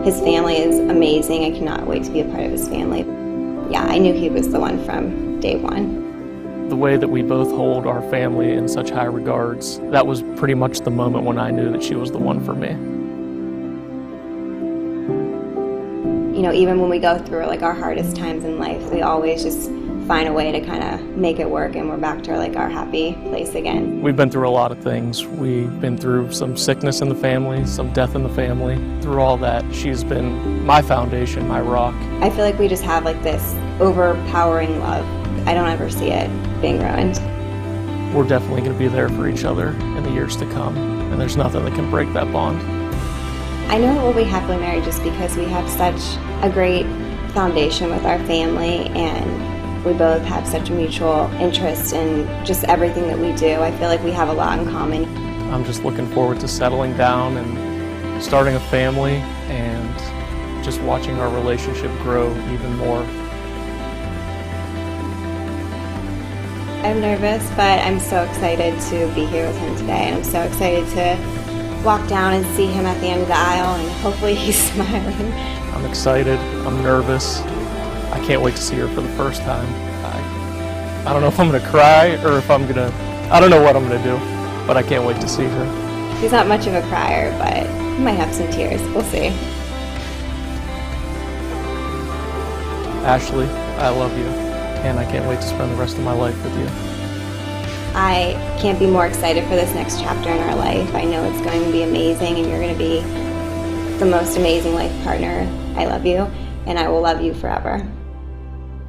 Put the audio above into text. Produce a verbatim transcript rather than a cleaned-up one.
His family is amazing. I cannot wait to be a part of his family. Yeah, I knew he was the one from day one. The way that we both hold our family in such high regards, that was pretty much the moment when I knew that she was the one for me. You know, even when we go through like our hardest times in life, we always just find a way to kind of make it work, and we're back to like our happy place again. We've been through a lot of things. We've been through some sickness in the family, some death in the family. Through all that, she's been my foundation, my rock. I feel like we just have like this overpowering love. I don't ever see it being ruined. We're definitely going to be there for each other in the years to come, and there's nothing that can break that bond. I know that we'll be happily married just because we have such a great foundation with our family, and we both have such a mutual interest in just everything that we do. I feel like we have a lot in common. I'm just looking forward to settling down and starting a family and just watching our relationship grow even more. I'm nervous, but I'm so excited to be here with him today, and I'm so excited to walk down and see him at the end of the aisle, and hopefully he's smiling. I'm excited, I'm nervous. I can't wait to see her for the first time. I, I don't know if I'm gonna cry or if I'm gonna, I don't know what I'm gonna do, but I can't wait to see her. He's not much of a crier, but he might have some tears, we'll see. Ashley, I love you, and I can't wait to spend the rest of my life with you. I can't be more excited for this next chapter in our life. I know it's going to be amazing, and you're going to be the most amazing life partner. I love you, and I will love you forever.